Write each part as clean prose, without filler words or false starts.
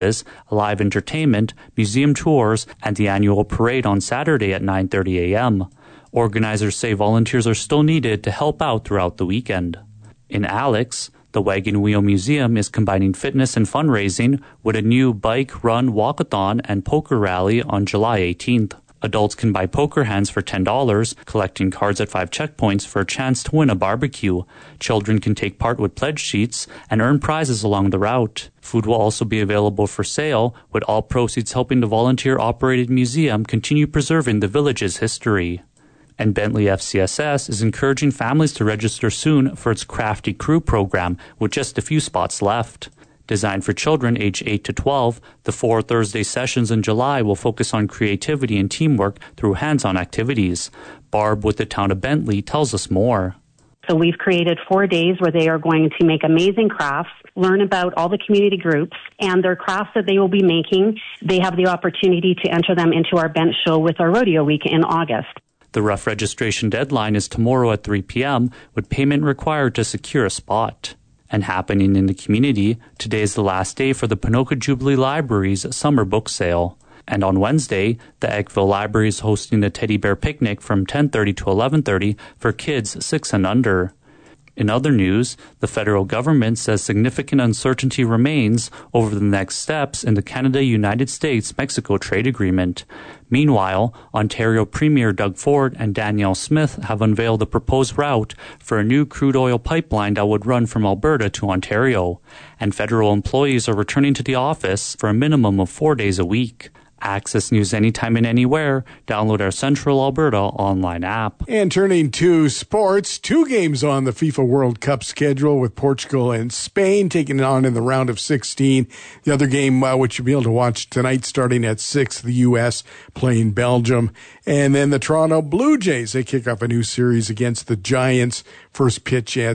live entertainment, museum tours, and the annual parade on Saturday at 9:30 a.m. Organizers say volunteers are still needed to help out throughout the weekend. In Alex, the Wagon Wheel Museum is combining fitness and fundraising with a new bike, run, walkathon, and poker rally on July 18th. Adults can buy poker hands for $10, collecting cards at 5 checkpoints for a chance to win a barbecue. Children can take part with pledge sheets and earn prizes along the route. Food will also be available for sale, with all proceeds helping the volunteer-operated museum continue preserving the village's history. And Bentley FCSS is encouraging families to register soon for its Crafty Crew program, with just a few spots left. Designed for children aged 8 to 12, the 4 Thursday sessions in July will focus on creativity and teamwork through hands-on activities. Barb with the town of Bentley tells us more. So we've created 4 days where they are going to make amazing crafts, learn about all the community groups, and their crafts that they will be making, they have the opportunity to enter them into our bench show with our rodeo week in August. The rough registration deadline is tomorrow at 3 p.m., with payment required to secure a spot. And happening in the community, today is the last day for the Ponoka Jubilee Library's summer book sale. And on Wednesday, the Eggville Library is hosting a teddy bear picnic from 10:30 to 11:30 for kids 6 and under. In other news, the federal government says significant uncertainty remains over the next steps in the Canada-United States-Mexico trade agreement. Meanwhile, Ontario Premier Doug Ford and Danielle Smith have unveiled a proposed route for a new crude oil pipeline that would run from Alberta to Ontario. And federal employees are returning to the office for a minimum of 4 days a week. Access news anytime and anywhere. Download our Central Alberta online app. And turning to sports, 2 games on the FIFA World Cup schedule, with Portugal and Spain taking it on in the round of 16. The other game, which you'll be able to watch tonight starting at 6, the U.S. playing Belgium. And then the Toronto Blue Jays, they kick off a new series against the Giants. First pitch at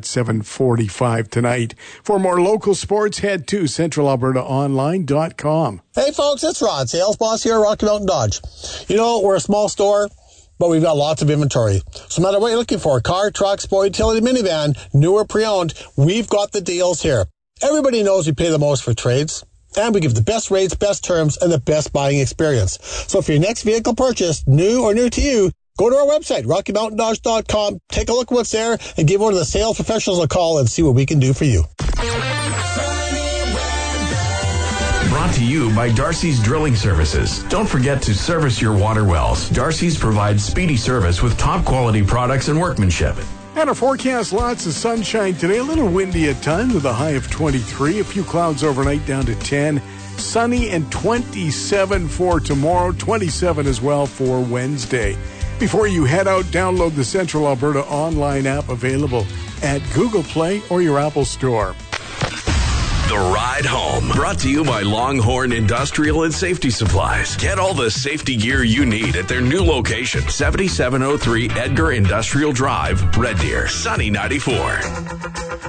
7:45 tonight. For more local sports, head to centralalbertaonline.com. Hey folks, it's Rod, sales boss here at Rocky Mountain Dodge. You know, we're a small store, but we've got lots of inventory. So no matter what you're looking for, car, truck, sport, utility, minivan, new or pre-owned, we've got the deals here. Everybody knows we pay the most for trades, and we give the best rates, best terms, and the best buying experience. So for your next vehicle purchase, new or new to you, go to our website, RockyMountainDodge.com, take a look at what's there, and give one of the sales professionals a call and see what we can do for you. Brought to you by Darcy's Drilling Services. Don't forget to service your water wells. Darcy's provides speedy service with top quality products and workmanship. And our forecast, lots of sunshine today, a little windy at times with a high of 23, a few clouds overnight down to 10, sunny and 27 for tomorrow, 27 as well for Wednesday. Before you head out, download the Central Alberta online app, available at Google Play or your Apple Store. The Ride Home, brought to you by Longhorn Industrial and Safety Supplies. Get all the safety gear you need at their new location, 7703 Edgar Industrial Drive, Red Deer, Sunny 94.